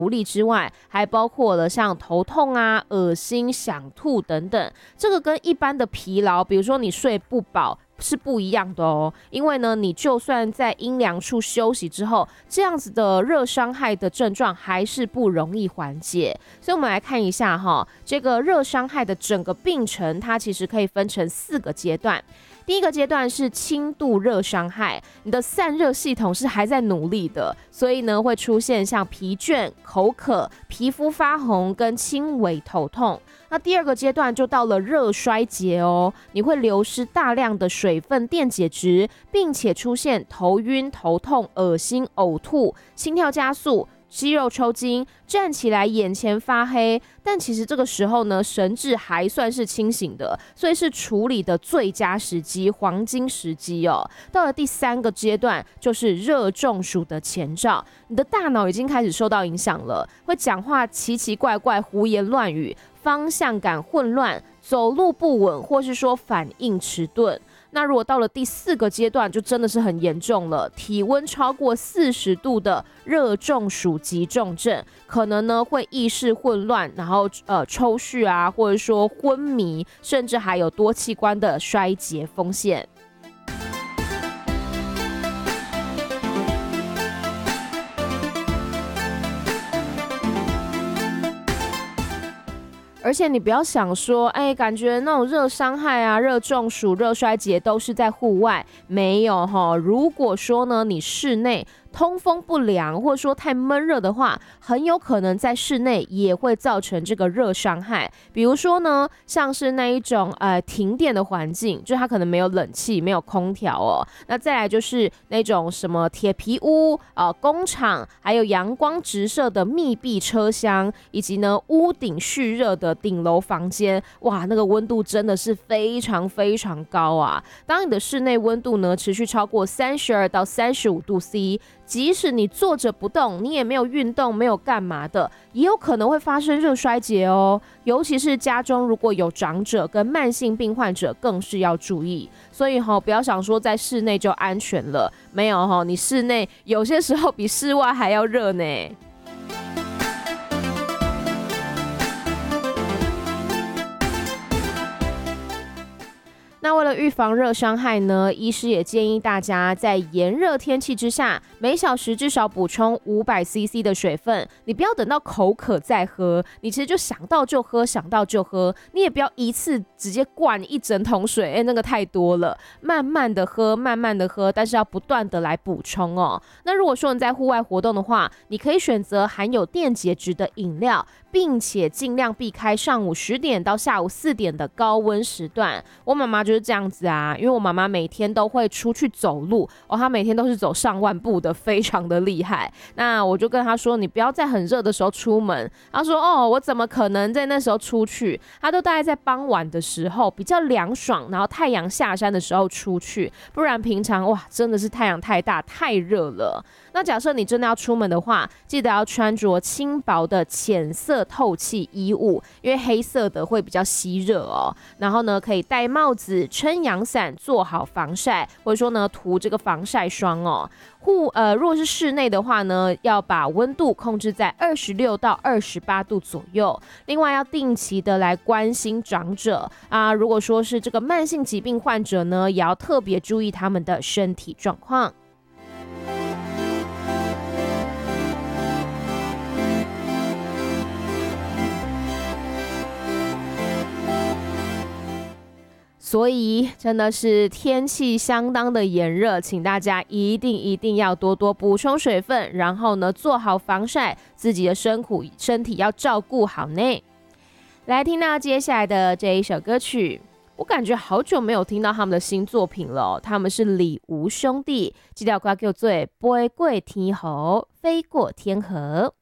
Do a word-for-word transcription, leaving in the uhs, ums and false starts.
无力之外，还包括了像头痛啊、恶心、想吐等等。这个跟一般的疲劳，比如说你睡不饱，是不一样的哦。因为呢，你就算在阴凉处休息之后，这样子的热伤害的症状还是不容易缓解。所以我们来看一下哈，这个热伤害的整个病程，它其实可以分成四个阶段。第一个阶段是轻度热伤害，你的散热系统是还在努力的，所以呢会出现像疲倦、口渴、皮肤发红跟轻微头痛。那第二个阶段就到了热衰竭哦，你会流失大量的水分电解质，并且出现头晕、头痛、恶心、呕吐、心跳加速、肌肉抽筋，站起来眼前发黑，但其实这个时候呢，神志还算是清醒的，所以是处理的最佳时机，黄金时机哦。到了第三个阶段，就是热中暑的前兆，你的大脑已经开始受到影响了，会讲话奇奇怪怪、胡言乱语，方向感混乱，走路不稳，或是说反应迟钝。那如果到了第四个阶段，就真的是很严重了，体温超过四十度的热中暑急重症，可能呢会意识混乱，然后呃抽搐啊，或者说昏迷，甚至还有多器官的衰竭风险。而且你不要想说，哎，感觉那种热伤害啊、热中暑、热衰竭都是在户外，没有齁。如果说呢，你室内通风不良，或者说太闷热的话，很有可能在室内也会造成这个热伤害。比如说呢，像是那一种呃停电的环境，就它可能没有冷气、没有空调哦。那再来就是那种什么铁皮屋、呃工厂，还有阳光直射的密闭车厢，以及呢屋顶蓄热的顶楼房间，哇，那个温度真的是非常非常高啊！当你的室内温度呢持续超过三十二到三十五度 C。即使你坐着不动，你也没有运动，没有干嘛的，也有可能会发生热衰竭哦。尤其是家中如果有长者跟慢性病患者，更是要注意。所以哈、哦，不要想说在室内就安全了，没有哈、哦，你室内有些时候比室外还要热呢。那为了预防热伤害呢，医师也建议大家在炎热天气之下，每小时至少补充五百 C C 的水分。你不要等到口渴再喝，你其实就想到就喝，想到就喝。你也不要一次直接灌一整桶水，哎，那个太多了。慢慢的喝，慢慢的喝，但是要不断的来补充哦。那如果说你在户外活动的话，你可以选择含有电解质的饮料，并且尽量避开上午十点到下午四点的高温时段。我妈妈就是这样子啊，因为我妈妈每天都会出去走路哦，她每天都是走上万步的，非常的厉害。那我就跟她说，你不要在很热的时候出门。她说，哦，我怎么可能在那时候出去？她都大概在傍晚的时候比较凉爽，然后太阳下山的时候出去，不然平常哇，真的是太阳太大，太热了。那假设你真的要出门的话，记得要穿着轻薄的浅色透气衣物，因为黑色的会比较吸热哦。然后呢，可以戴帽子、撑阳伞，做好防晒，或者说呢，涂这个防晒霜哦。户呃，如果是室内的话呢，要把温度控制在二十六到二十八度左右。另外，要定期的来关心长者啊。如果说是这个慢性疾病患者呢，也要特别注意他们的身体状况。所以真的是天气相当的炎热，请大家一定一定要多多补充水分，然后呢做好防晒，自己的身苦身体要照顾好呢。来听到接下来的这一首歌曲，我感觉好久没有听到他们的新作品了、哦，他们是李吴兄弟，这条歌叫做《飞过天河》，飞过天河。